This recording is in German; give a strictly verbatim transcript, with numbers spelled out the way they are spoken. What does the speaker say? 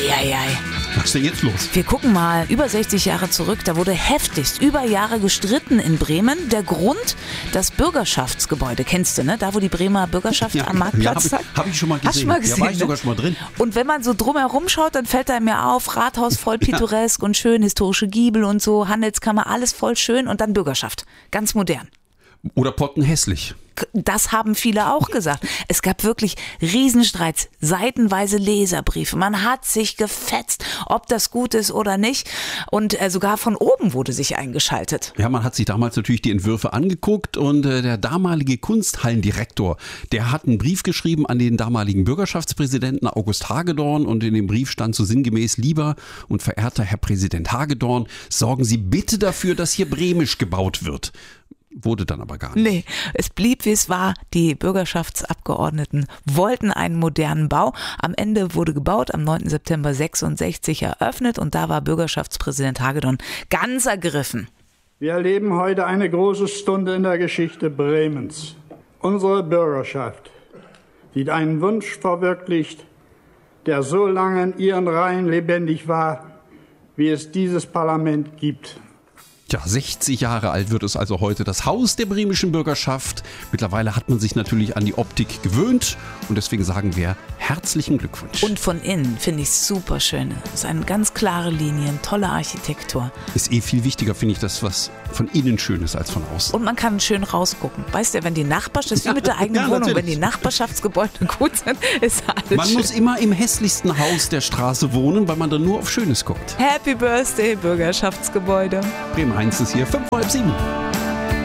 Eieiei. Was ist denn jetzt los? Wir gucken mal über sechzig Jahre zurück. Da wurde heftigst über Jahre gestritten in Bremen. Der Grund, das Bürgerschaftsgebäude. Kennst du, ne? Da, wo die Bremer Bürgerschaft Ja, am Marktplatz ja, habe hat. ich, hab ich schon mal gesehen. Hast du mal gesehen, Ja, war ich ne? sogar schon mal drin. Und wenn man so drumherum schaut, dann fällt einem ja auf, Rathaus voll pittoresk und schön, historische Giebel und so, Handelskammer, alles voll schön und dann Bürgerschaft. Ganz modern. Oder pottenhässlich. Das haben viele auch gesagt. Es gab wirklich Riesenstreits, seitenweise Leserbriefe. Man hat sich gefetzt, ob das gut ist oder nicht. Und äh, sogar von oben wurde sich eingeschaltet. Ja, man hat sich damals natürlich die Entwürfe angeguckt und äh, der damalige Kunsthallendirektor, der hat einen Brief geschrieben an den damaligen Bürgerschaftspräsidenten August Hagedorn und in dem Brief stand so sinngemäß: Lieber und verehrter Herr Präsident Hagedorn, sorgen Sie bitte dafür, dass hier bremisch gebaut wird. Wurde dann aber gar nicht. Nee, es blieb wie es war. Die Bürgerschaftsabgeordneten wollten einen modernen Bau. Am Ende wurde gebaut, am neunten September sechsundsechzig eröffnet und da war Bürgerschaftspräsident Hagedorn ganz ergriffen. Wir erleben heute eine große Stunde in der Geschichte Bremens. Unsere Bürgerschaft sieht einen Wunsch verwirklicht, der so lange in ihren Reihen lebendig war, wie es dieses Parlament gibt. Ja, sechzig Jahre alt wird es also heute, das Haus der bremischen Bürgerschaft. Mittlerweile hat man sich natürlich an die Optik gewöhnt und deswegen sagen wir herzlichen Glückwunsch. Und von innen finde ich es super schön. Es sind ganz klare Linien, tolle Architektur. Ist eh viel wichtiger, finde ich, das, was von innen schön ist als von außen. Und man kann schön rausgucken. Weißt du, wenn die Nachbarschaft, das ist wie mit der eigenen Ja, Wohnung, natürlich. wenn die Nachbarschaftsgebäude gut sind, ist alles Man schön. muss immer im hässlichsten Haus der Straße wohnen, weil man dann nur auf Schönes guckt. Happy Birthday, Bürgerschaftsgebäude. Bremen eins ist hier, fünf vor halb sieben.